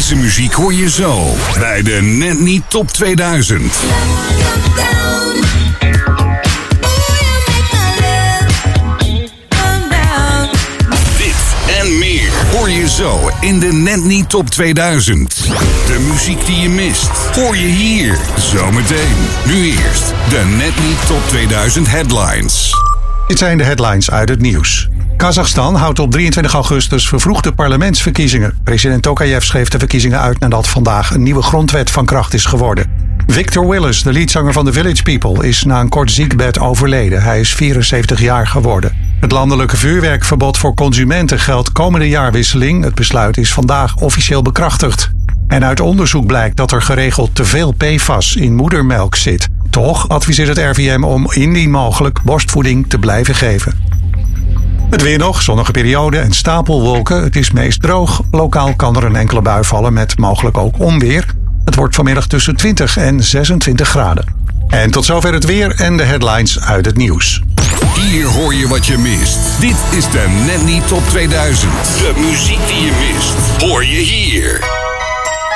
Deze muziek hoor je zo bij de Net Niet Top 2000. En meer hoor je zo in de Net Niet Top 2000. De muziek die je mist, hoor je hier zometeen. Nu eerst de Net Niet Top 2000 headlines. Dit zijn de headlines uit het nieuws. Kazachstan houdt op 23 augustus vervroegde parlementsverkiezingen. President Tokayev schreef de verkiezingen uit nadat vandaag een nieuwe grondwet van kracht is geworden. Victor Willis, de leadzanger van The Village People, is na een kort ziekbed overleden. Hij is 74 jaar geworden. Het landelijke vuurwerkverbod voor consumenten geldt komende jaarwisseling. Het besluit is vandaag officieel bekrachtigd. En uit onderzoek blijkt dat er geregeld te veel PFAS in moedermelk zit. Toch adviseert het RIVM om indien mogelijk borstvoeding te blijven geven. Het weer nog, zonnige periode en stapelwolken. Het is meest droog. Lokaal kan er een enkele bui vallen met mogelijk ook onweer. Het wordt vanmiddag tussen 20 en 26 graden. En tot zover het weer en de headlines uit het nieuws. Hier hoor je wat je mist. Dit is de Net Niet Top 2000. De muziek die je mist, hoor je hier.